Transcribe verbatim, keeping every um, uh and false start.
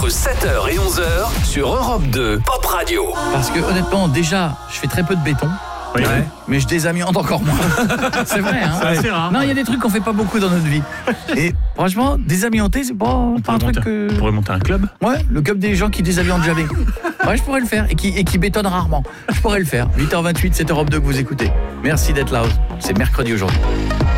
entre sept heures et onze heures sur Europe deux Pop Radio. Parce que honnêtement, déjà, je fais très peu de béton. Oui. Ouais. Mais je désamiante encore moins. C'est vrai, hein. C'est assez rare. Non, il y a des trucs qu'on fait pas beaucoup dans notre vie. Et franchement, désamianter, c'est pas, pas un truc que... On pourrait monter un club. Ouais, le club des gens qui désamiantent jamais. Ouais, je pourrais le faire. Et qui, et qui bétonnent rarement. Je pourrais le faire. huit heures vingt-huit, c'est Europe deux que vous écoutez. Merci d'être là. C'est mercredi aujourd'hui.